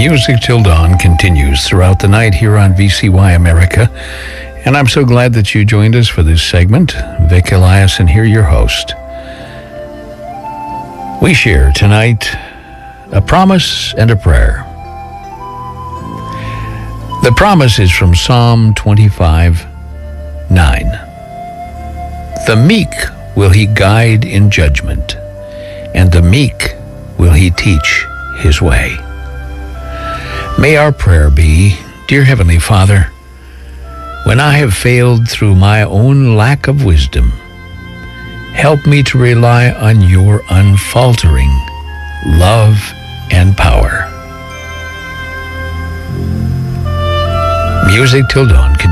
Music Till Dawn continues throughout the night here on VCY America. And I'm so glad that you joined us for this segment. Vic Eliason here, your host. We share tonight a promise and a prayer. The promise is from Psalm 25:9. The meek will he guide in judgment, and the meek will he teach his way. May our prayer be, Dear Heavenly Father, when I have failed through my own lack of wisdom, help me to rely on your unfaltering love and power. Music Till Dawn